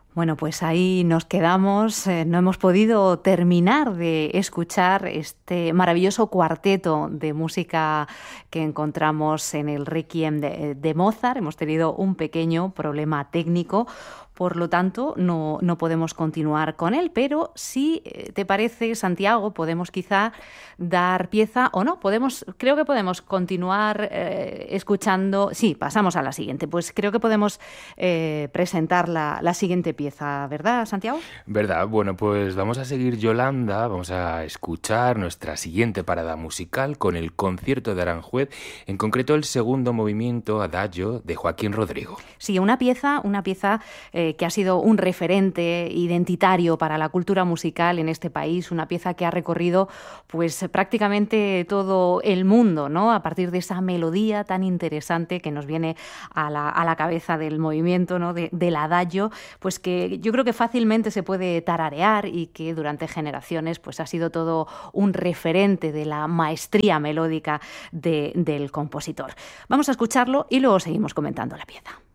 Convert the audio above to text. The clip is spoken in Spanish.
Bueno, pues ahí nos quedamos. No hemos podido terminar de escuchar este maravilloso cuarteto de música que encontramos en el Requiem de Mozart. Hemos tenido un pequeño problema técnico, por lo tanto no podemos continuar con él, pero si te parece, Santiago, podemos quizá dar pieza o no, creo que podemos continuar escuchando. Sí, pasamos a la siguiente, pues creo que podemos presentar la siguiente pieza, ¿verdad, Santiago? ¿Verdad? Bueno, pues vamos a seguir, Yolanda, vamos a escuchar nuestra siguiente parada musical con el concierto de Aranjuez, en concreto el segundo movimiento Adagio de Joaquín Rodrigo. Sí, una pieza que ha sido un referente identitario para la cultura musical en este país, una pieza que ha recorrido pues prácticamente todo el mundo, ¿no? A partir de esa melodía tan interesante que nos viene a la cabeza del movimiento, ¿no? Del adagio, pues que yo creo que fácilmente se puede tararear y que durante generaciones pues ha sido todo un referente de la maestría melódica del compositor. Vamos a escucharlo y luego seguimos comentando la pieza.